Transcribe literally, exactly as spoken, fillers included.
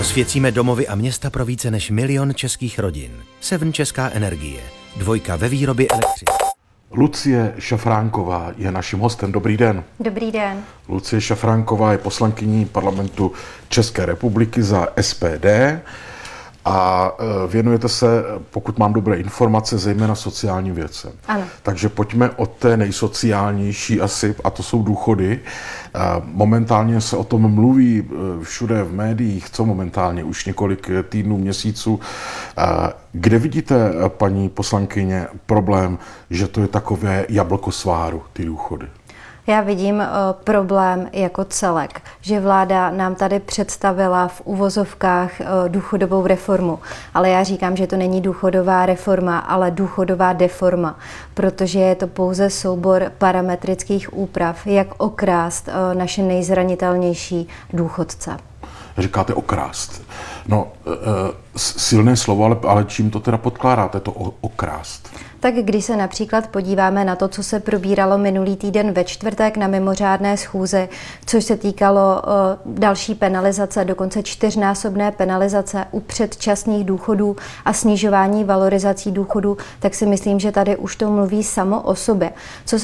Osvěcíme domovy a města pro více než milion českých rodin. Seven Česká energie. Dvojka ve výrobě elektřiny. Lucie Šafránková je naším hostem. Dobrý den. Dobrý den. Lucie Šafránková je poslankyní parlamentu České republiky za S P D a věnujete se, pokud mám dobré informace, zejména sociálním věcem. Ano. Takže pojďme od té nejsociálnější asi, a to jsou důchody. Momentálně se o tom mluví všude v médiích, co momentálně, už několik týdnů, měsíců. Kde vidíte, paní poslankyně, problém, že to je takové jablko sváru, ty důchody? Já vidím uh, problém jako celek, že vláda nám tady představila v uvozovkách uh, důchodovou reformu, ale já říkám, že to není důchodová reforma, ale důchodová deforma, protože je to pouze soubor parametrických úprav, jak okrást uh, naše nejzranitelnější důchodce. Říkáte okrást. No, e, silné slovo, ale, ale čím to teda podkládáte, to okrást? Tak když se například podíváme na to, co se probíralo minulý týden ve čtvrtek na mimořádné schůzi, což se týkalo uh, další penalizace, dokonce čtyřnásobné penalizace u předčasných důchodů a snižování valorizací důchodů, tak si myslím, že tady už to mluví samo o sobě. Co